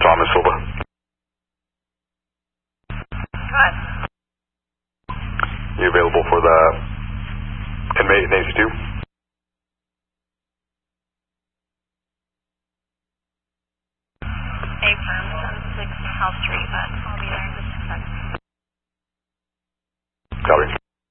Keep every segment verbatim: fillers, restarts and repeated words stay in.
on, Miss Silva. Hi. You available for the inmate in H two? A firm, six House Street, but I'll be there in just a second. Copy.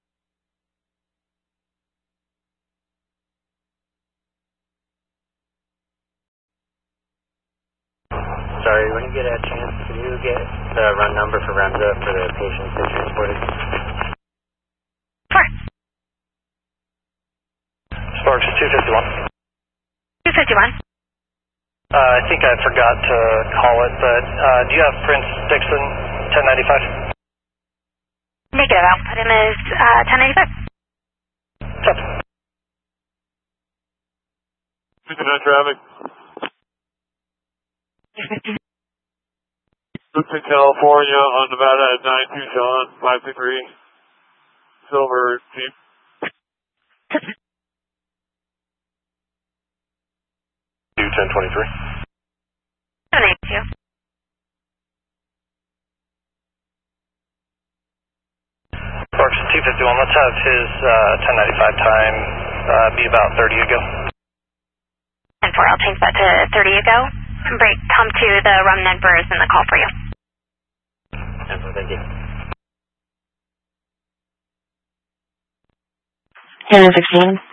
Sorry, when you get a chance, can you get the run number for Remza for the patients they transported? Sure. Sparks two fifty-one. two fifty-one. Uh, I think I forgot to call it, but uh, do you have Prince Dixon ten ninety-five? Negative. I'll put him as uh, ten ninety-five. Copy. Picking up traffic. Brooklyn, California, on Nevada at nine Tucson, five two three. Silver Jeep. ten twenty-three. ten eighty-two. Sparks two fifty-one, let's have his uh, ten ninety-five time uh, be about thirty ago. ten four, I'll change that to thirty ago. Break, come to the rum numbers and the call for you. Thank you. ten sixteen.